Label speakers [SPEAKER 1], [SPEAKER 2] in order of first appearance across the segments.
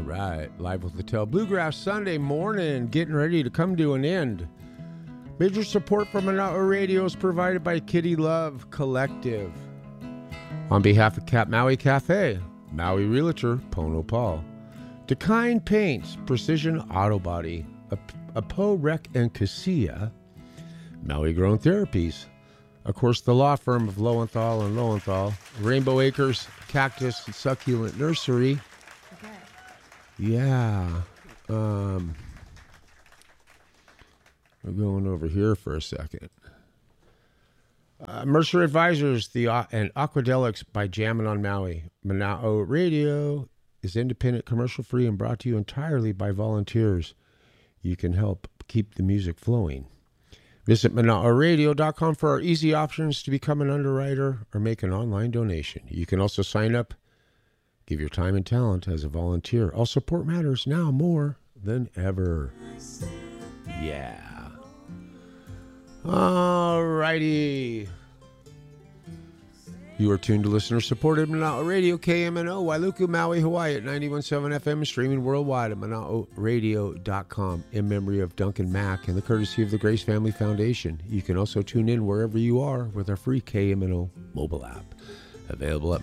[SPEAKER 1] right. Live with Littell. Bluegrass Sunday morning, getting ready to come to an end. Major support from Mana'o Radio is provided by Kitty Love Collective. On behalf of Cap Maui Cafe, Maui Realtor, Pono Paul. Dakine Paints, Precision Auto Body, Apo Rec and Casilla, Maui Grown Therapies. Of course, the law firm of Lowenthal and Lowenthal, Rainbow Acres Cactus and Succulent Nursery.
[SPEAKER 2] Okay.
[SPEAKER 1] Yeah. We're going over here for a second. Mercer Advisors and Aquadelics by Jammin' on Maui. Mana'o Radio is independent, commercial-free, and brought to you entirely by volunteers. You can help keep the music flowing. Visit Mana'oRadio.com for our easy options to become an underwriter or make an online donation. You can also sign up, give your time and talent as a volunteer. All support matters now more than ever. Yeah. All righty. You are tuned to listener-supported Mana'o Radio, KMNO, Wailuku, Maui, Hawaii at 91.7 FM and streaming worldwide at Mana'oRadio.com in memory of Duncan Mack and the courtesy of the Grace Family Foundation. You can also tune in wherever you are with our free KMNO mobile app. Available at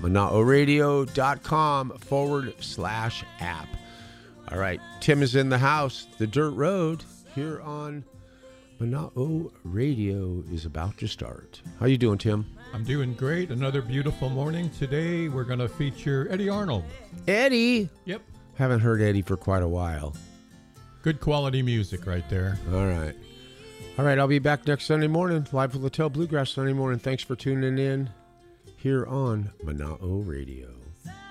[SPEAKER 1] Mana'oRadio.com/app. All right, Tim is in the house. The Dirt Road here on Mana'o Radio is about to start. How you doing, Tim?
[SPEAKER 3] I'm doing great. Another beautiful morning. Today we're going to feature Eddie Arnold.
[SPEAKER 1] Eddie?
[SPEAKER 3] Yep.
[SPEAKER 1] Haven't heard Eddie for quite a while.
[SPEAKER 3] Good quality music right there.
[SPEAKER 1] All right. All right, I'll be back next Sunday morning, live with Littell Bluegrass Sunday morning. Thanks for tuning in here on Mana'o Radio.